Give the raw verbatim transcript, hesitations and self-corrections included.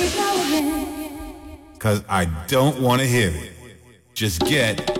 Cause I don't want to hear it. Just get